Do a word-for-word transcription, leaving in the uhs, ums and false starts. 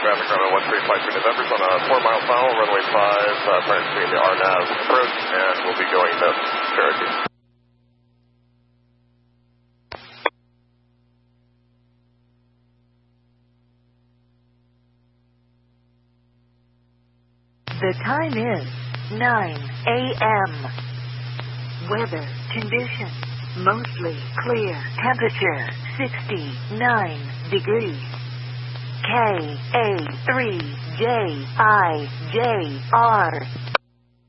traffic runway one three five three November on a four mile final, runway five, uh, targeting the R N A V approach, and we'll be going to Cherokee. The time is nine A M Weather conditions, mostly clear. Temperature sixty-nine degrees. K A three J I J R